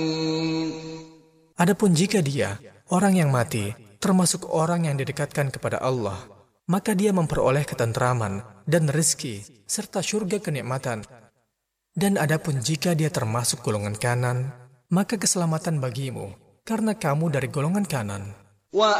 Adapun jika dia, orang yang mati, termasuk orang yang didekatkan kepada Allah, maka dia memperoleh ketenteraman dan rezeki serta syurga kenikmatan. Dan adapun jika dia termasuk golongan kanan, maka keselamatan bagimu, karena kamu dari golongan kanan.